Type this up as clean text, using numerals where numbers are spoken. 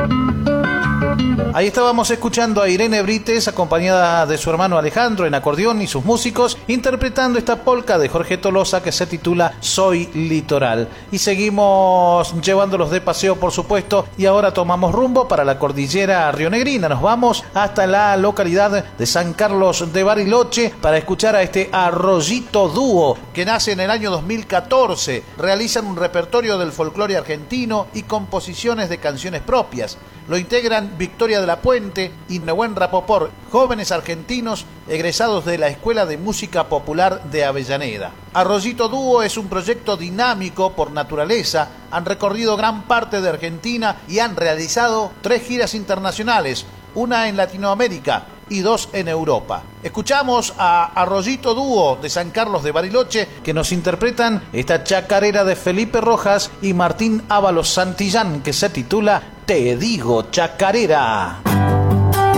Ahí estábamos escuchando a Irene Brites acompañada de su hermano Alejandro en acordeón y sus músicos interpretando esta polca de Jorge Tolosa que se titula Soy Litoral. Y seguimos llevándolos de paseo, por supuesto, y ahora tomamos rumbo para la cordillera rionegrina. Nos vamos hasta la localidad de San Carlos de Bariloche para escuchar a este Arroyito Dúo que nace en el año 2014. Realizan un repertorio del folclore argentino y composiciones de canciones propias. Lo integran Victoria de la Puente y Nehuen Rapoport, jóvenes argentinos egresados de la Escuela de Música Popular de Avellaneda. Arroyito Dúo es un proyecto dinámico por naturaleza. Han recorrido gran parte de Argentina y han realizado 3 giras internacionales, una en Latinoamérica y 2 en Europa. Escuchamos a Arroyito Dúo de San Carlos de Bariloche que nos interpretan esta chacarera de Felipe Rojas y Martín Ábalos Santillán que se titula Te digo chacarera.